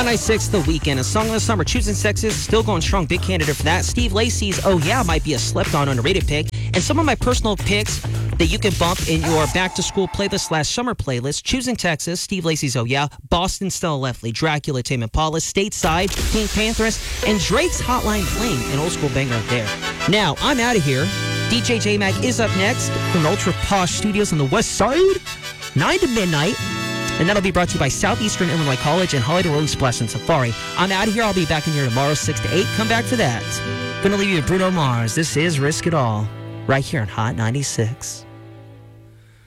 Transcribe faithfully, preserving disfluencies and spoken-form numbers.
Hot ninety-six, The Weeknd, a song of the summer. Choosing Sexes, still going strong. Big candidate for that. Steve Lacy's Oh Yeah might be a slept-on underrated pick. And some of my personal picks that you can bump in your back-to-school playlist slash summer playlist. Choosing Texas, Steve Lacy's Oh Yeah, Boston, Stella Lefley, Dracula, Tame Impala, Stateside, Pink Panthers, and Drake's Hotline Bling, an old-school banger up there. Now, I'm out of here. D J J-Mag is up next from the Ultra Posh Studios on the West Side, nine to midnight. And that'll be brought to you by Southeastern Illinois College and Holiday Rolling Splash and Safari. I'm out of here. I'll be back in here tomorrow, six to eight. Come back for that. Gonna leave you with Bruno Mars. This is Risk It All, right here on Hot ninety-six.